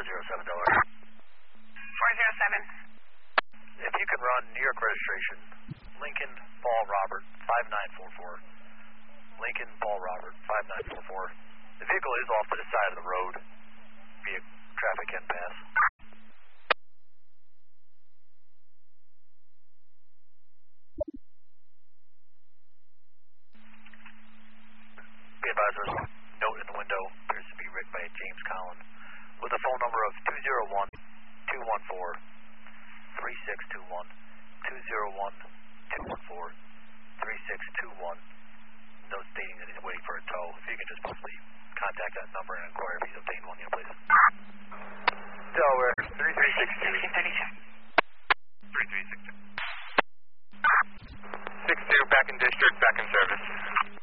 407 Delaware. 407. If you can run New York registration, Lincoln Paul Robert 5944. Lincoln Paul Robert 5944. The vehicle is off to the side of the road via traffic can pass. Be advised, there's a note in the window, appears to be written by James Collin, with a phone number of 201-214-3621, 201-214-3621, note stating that he's waiting for a tow. If you can just possibly contact that number and inquire if he's obtained one yet, please. Delaware, 3362. 3362. 62, back in district, back in service.